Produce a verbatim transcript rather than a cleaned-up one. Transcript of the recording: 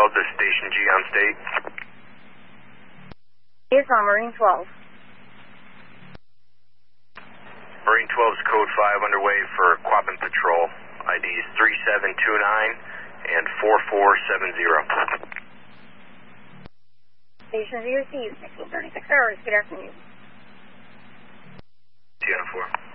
twelve to Station G on State. Yes, on Marine twelve. Marine twelve's Code five underway for Quabbin Patrol. I Ds three seven two nine and four four seven zero. Station Z received, sixteen thirty-six hours. Good afternoon. T N four.